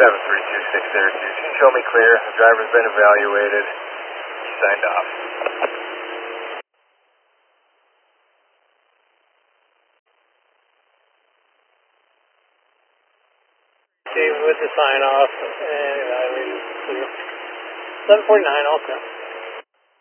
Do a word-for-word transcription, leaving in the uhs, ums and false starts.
seven three two six Syracuse. You can show me clear. The driver's been evaluated. He signed off. Okay, with the sign off and evaluated clear. seven forty-nine, all clear.